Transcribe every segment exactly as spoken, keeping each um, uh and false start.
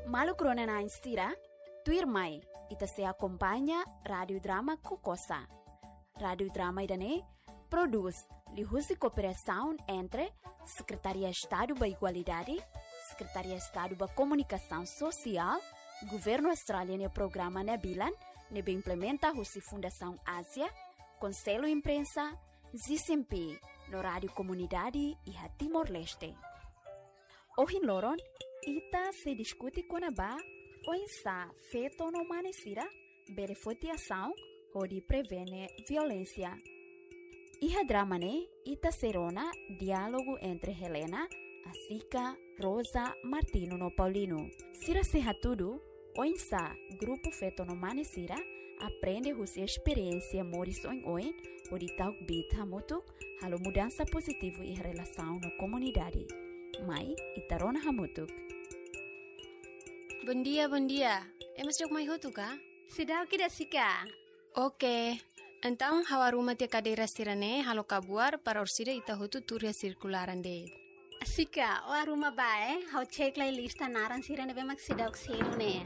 Malu krona na instira, tuir mai, ita se acompanha Radio Drama Kokosa. Radio Drama idane produz lihusi cooperação entre Secretaria Estado da Igualdade, Secretaria Estado da Comunicação Social, Governo Australiano e Programa Nebilan, nebe implementa husi Fundação Ásia, Conselho Imprensa, Z C M P, no Rádio Comunidade e a Timor-Leste. Ohin loron, ita se discute com a ba, o insa feito no manesira, beneficiação, ou de prevene violência. Iha drama ne, ita serona diálogo entre Helena, Asica, Rosa, Martino no Paulino. Sira seha tudo, o insa grupo feito no manesira, aprende husi experiência morison oin, o de tal bita mutu, halo mudança positivo e relação na comunidade. Mai, itarona hamutuk. Bom dia, bom dia. Emas jok mai hutu ka? Sudah kita sika. Oke. Então, hawa rumah tia cadeira sirane, halo kabuar para orsida ita hutu turia circularan de. Sika, o rumah bae, hau cek lai lista naran sirane bemak sidak selu ne.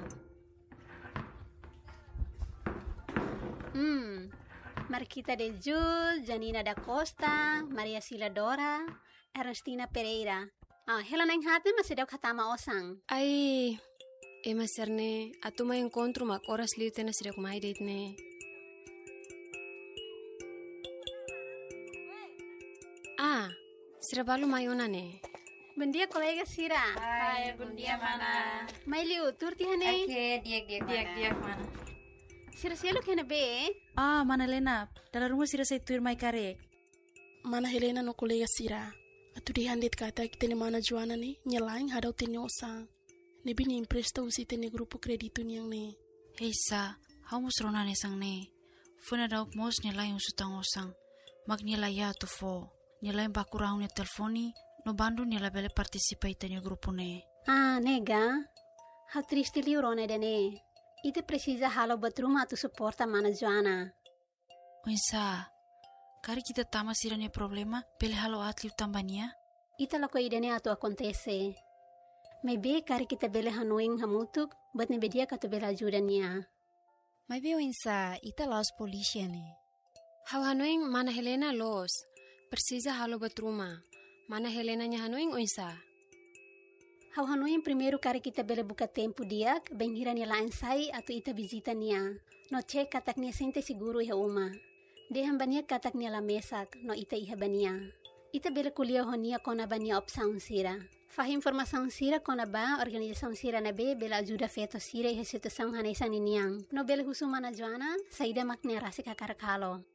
Hmm. Marquita de Jul, Janina da Costa, Maria Sila Dora, Ernestina Pereira. Ah, Helena yang hati masih dak hatama osang. Ai, ema serne, atu ma encontro mak oras liu tena sidak mai date ne. Ah, sira balu mayona ne. Buen dia kolega Sira. Hai, buen dia mana? Mai liu turti hane. Oke, diak-diak Diak diak mana? Sira sialo kena be. Ah, mana Helena, dalam rumah sira saya tuir mai karek. Mana Helena no kolega Sira. Atu dihandit kata kita ni mana Joana ni nyelain hadau tini osang. Nebi ni impresta usi tini grupo kreditu yang ni. Hei sa, hau musrona ne sang ne. Funa dauk mos nyelain usutang osang. Mag nyelai ya tu fo. Nyelain baku rahun ne telefoni, no bandu nyelai bele partisipa tini grupo ne. Ah, nega. Hau triste liu rone dene. Ite precisa halo batruma tu suporta mana Joana. Oinsa, kari kita tama sirane problema, bele halo atliu tambania? Ita lako idene atu acontece. Maybe kari kita bele hanuing hamutuk, but ne bedia katu bele ajuda niya. Maybe oinsa, ita laos polisia ne. Hau hanuing mana Helena los. Precisa halo batruma. Mana Helena nya hanuing oinsa. Hau hanuing primeiro kari kita bele buka tempo diak, benghira niya lain sai atu ita visita niya. No cek katak niya sente siguro iha uma. Dehan bania katak niya la mesak, no ita iha bania. Ita bele kuliah honia kona bania opsaun sira. Fahim informasaun sira kona ba, organizasaun sira na be, bela ajuda feto sira iha situasaun hanesan niniang. No bele husu mana Joana, saida makne rasi kakarakalo.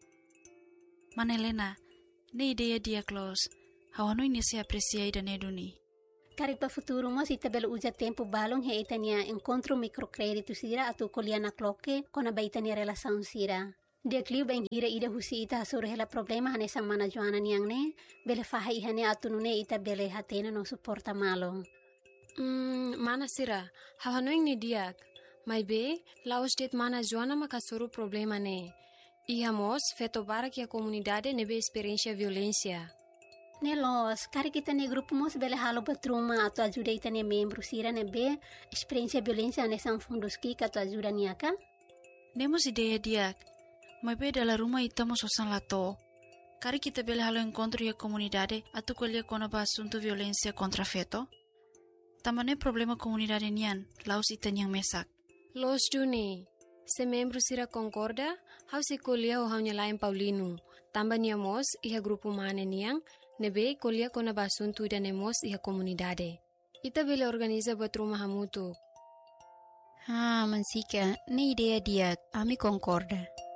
Mana Helena, ne ideia dia close. Hau hanui ni se aprecia ida neduni. Kari pa futuro mo, ita bele uja tempo balong he ita niya encontro microcredito sira atu kuliah na kloke kona ba ita niya relasaun sira. Dia kliu bang hira ida husi ita hasura hela problema hane sang mana Joana niyang ne, bele faha ihane atu nune ita bele hatena no suporta malo. Hmm, mana sira, hau hanuing ni diak. Mai be, laos det mana Joana makasuru problema ne. Iha mos, feto barak ya komunidade nebe experiência violência. Ne los, kari kita ne grupo mos bele halo batruma atu ajuda ita ne membro sira nebe experiência violência hane sang fundos ki atu ajuda niyaka? Nemos ideia diak. Mai be dalam rumah ita mo sosan lato. Kari kita bele halo encontro ya comunidade atu kuliah kona ba asunto violência contra feto. Tamane problema comunidade nian, laos ita niyang mesak. Los Juni, se membro sira concorda, hau se kuliah o hau nyalain Paulino. Tamba niya mos iha grupo mane niyang, nebe kuliah kona ba asunto ida ne mos iha comunidade. Ita bele organiza buat rumah hamutu. Ah, mansika, ne idea dia, ami concorda.